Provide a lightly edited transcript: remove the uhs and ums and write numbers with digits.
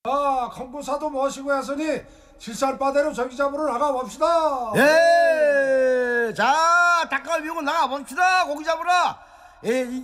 컴구사도 모시고 했으니 칠살바대로 저기 잡으러 나가봅시다. 예, 자, 닭가을 비우고 나가봅시다. 고기 잡으러. 예,